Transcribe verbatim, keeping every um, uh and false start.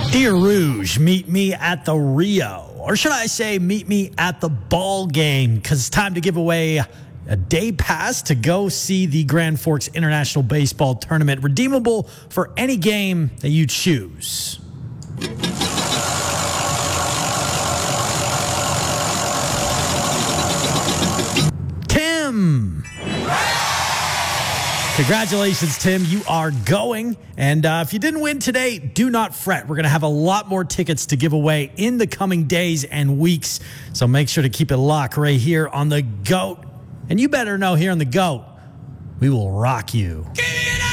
Dear Rouge, meet me at the Rio. Or should I say, meet me at the ball game, because it's time to give away a day pass to go see the Grand Forks International Baseball Tournament, redeemable for any game that you choose. Tim! Congratulations, Tim. You are going. And uh, if you didn't win today, do not fret. We're going to have a lot more tickets to give away in the coming days and weeks. So make sure to keep it locked right here on the GOAT. And you better know here on the GOAT, we will rock you.